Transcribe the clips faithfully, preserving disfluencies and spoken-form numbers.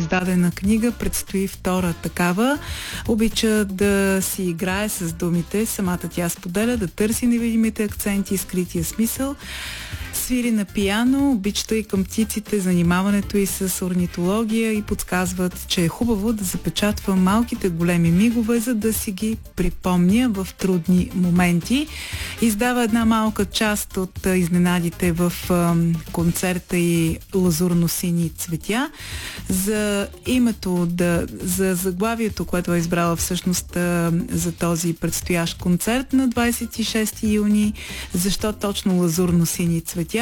издадена книга, предстои втора такава. Обича да си играе с думите, самата тя споделя, да търси невидимите акценти и скрития смисъл. Свири на пиано, обичта и към птиците, занимаването и с орнитология и подсказват, че е хубаво да запечатва малките големи мигове, за да си ги припомня в трудни моменти. Издава една малка част от изненадите в концерта и Лазурно-сини цветя. За името, да, за заглавието, което е избрала всъщност за този предстоящ концерт на двадесет и шести юни, защо точно Лазурно-сини цветя.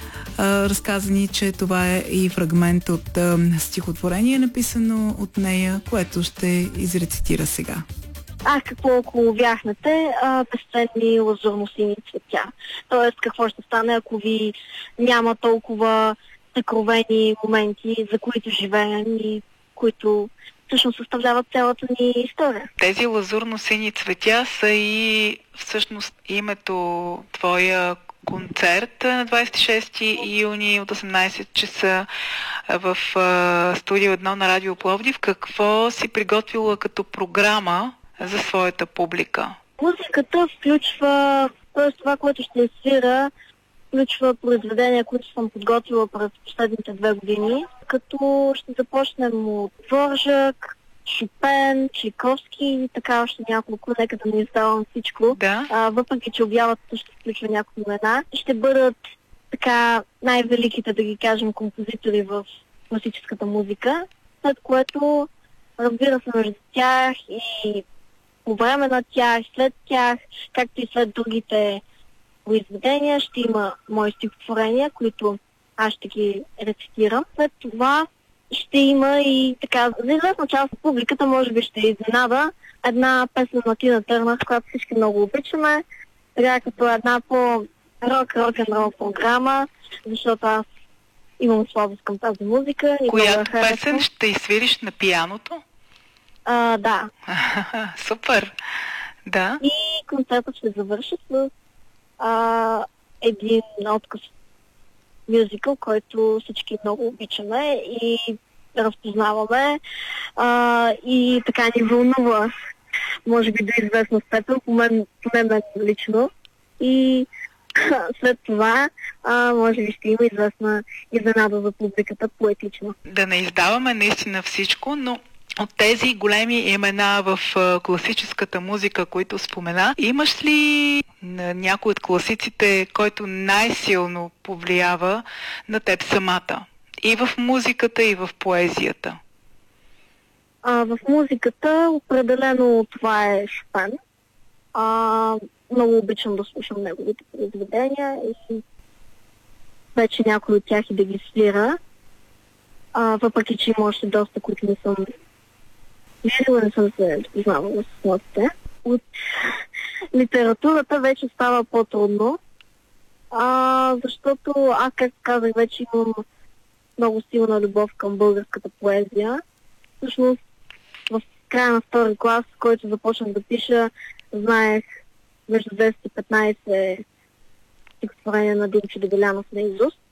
Разказа ни, че това е и фрагмент от а, стихотворение, написано от нея, което ще изрецитира сега. Аз какво около вяхнете, безценни лазурно-сини цветя. Тоест, какво ще стане, ако ви няма толкова съкровени моменти, за които живеем и които всъщност съставляват цялата ни история. Тези лазурно-сини цветя са и всъщност името твоя концерт на двадесет и шести юни от осемнадесет часа в студио едно на Радио Пловдив. Какво си приготвила като програма за своята публика? Музиката включва, т.е. това, което ще свира, включва произведения, които съм подготвила през последните две години, като ще започнем от Дворжак, Шопен, Чайковски и така още няколко, нека да не издавам всичко. Да. А, въпреки, че обявата ще включва няколко имена. Ще бъдат така най-великите, да ги кажем, композитори в класическата музика, след което, разбира се, между тях и по време на тях, след тях, както и след другите произведения, ще има мои стихотворения, които аз ще ги рецитирам. След това ще има и така, за известна част от публиката, може би ще изненада, една песен на Тина Търнър, която всички много обичаме, така като една по-рок, рок-н-рол програма, защото аз имам слабост към тази музика. Която песен ще изсвириш на пианото? А, да. Супер! Да. И концертът ще завърши с а, един отказ мюзикъл, който всички много обичаме и разпознаваме а, и така ни вълнува, може би до известна степен, по мен, поне мен лично. И след това а, може би ще има известна изненада за публиката, поетична. Да не издаваме наистина всичко, но от тези големи имена в класическата музика, които спомена, имаш ли някой от класиците, който най-силно повлиява на теб самата? И в музиката, и в поезията? А, в музиката определено това е Шопен. А, много обичам да слушам неговите произведения и вече някой от тях и да ги свира. А, въпреки че има още доста, които не съм виждала, не съм се познавала с нотите. От литературата вече става по-трудно, а, защото аз, как казах, вече имам много силна любов към българската поезия. Всъщност, в края на втори клас, в който започнах да пиша, знаех между двеста и петнадесет стихотворения на Димчо Дебелянов наизуст.